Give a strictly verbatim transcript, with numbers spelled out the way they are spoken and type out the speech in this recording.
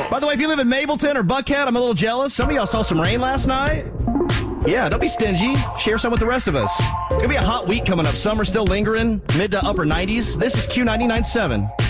By the way, if you live in Mableton or Buckhead, I'm a little jealous. Some of y'all saw some rain last night. Yeah, don't be stingy. Share some with the rest of us. It's going to be a hot week coming up. Summer still lingering, mid to upper nineties. This is Q ninety-nine point seven.